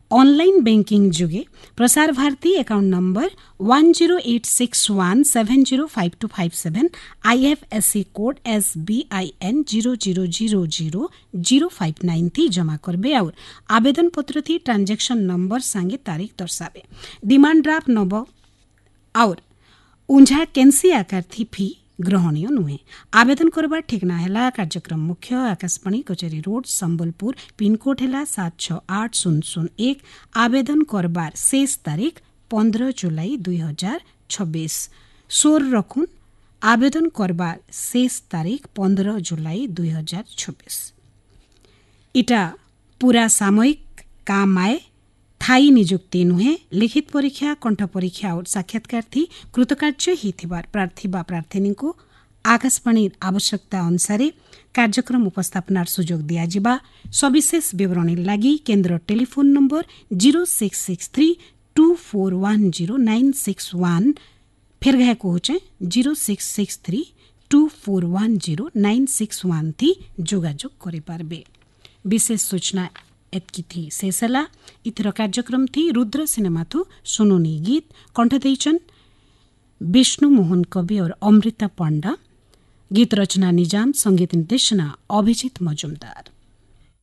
Online banking जुगे Prasar Bharati account number 10861705257 IFSC code SBIN 00000059 थी जमा करबे और आवेदन पत्र थी ट्रांजैक्शन नंबर संगे तारीख दर्शावे। डिमांड ड्राफ्ट नब और उंझा कैंसी आकार थी फी ग्रहणीय नुहे। आवेदन करबा ठिकना हैला कार्यक्रम मुख्य आकाशवाणी कचेरी रोड संबलपुर पिनकोड हैला 768001। आवेदन करबार शेष तारीख 15 जुलाई 2026। सोर रखुन आवेदन करबार शेष तारीख 15 जुलाई 2026। इटा पूरा सामयिक काम आए थाई नियुक्ति नुहे। लिखित परीक्षा कंठ परीक्षा और साक्षात्कार थी कृतकार्य ही थिबार प्रार्थी बा प्रार्थीनी को आकाशवाणी आवश्यकता अनुसार कार्यक्रम उपस्थापनार सुजोग दिया जिबा। सविशेष विवरणी लागि केन्द्र टेलीफोन नंबर 0663241096 फेर गएको हो 0663241096 थी जोगाजोग करे पारबे। विशेष सूचना एतकी थी शेषला। इतर कार्यक्रम थी रुद्र सिनेमा थु सुनुनी गीत कंठ देइछन् विष्णु मोहन कवि और अमृता पंडा। गीत रचना निजाम, संगीत निर्देशना अभिजित मजुमदार।